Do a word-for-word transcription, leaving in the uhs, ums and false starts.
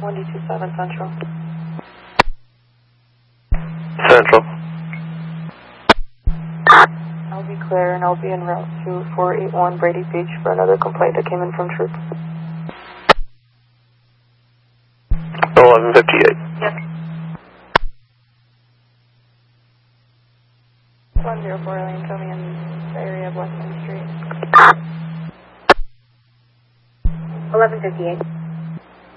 one D two seven Central. Central. I'll be clear and I'll be en route to four eight one Brady Beach for another complaint that came in from troops. eleven fifty-eight. Yes. one zero four Alien, coming in the area of West Main Street. eleven fifty-eight.